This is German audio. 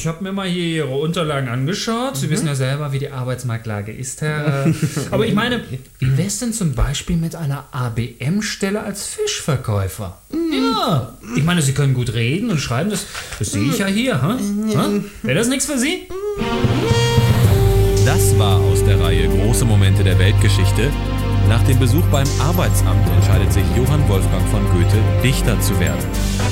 ich habe mir mal hier Ihre Unterlagen angeschaut. Sie wissen ja selber, wie die Arbeitsmarktlage ist, Herr. Aber ich meine, wie wär's denn zum Beispiel mit einer ABM-Stelle als Fischverkäufer? Ja, ich meine, Sie können gut reden und schreiben, das sehe ich ja hier. Wäre das nichts für Sie? Das war aus der Reihe Große Momente der Weltgeschichte. Nach dem Besuch beim Arbeitsamt entscheidet sich Johann Wolfgang von Goethe, Dichter zu werden.